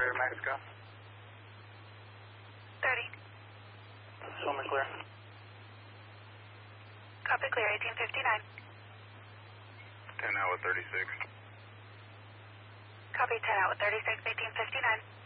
clear, Mexico. 30. Show me clear. Copy clear, 1859. 10 out with 36. Copy 10 out with 36, 1859.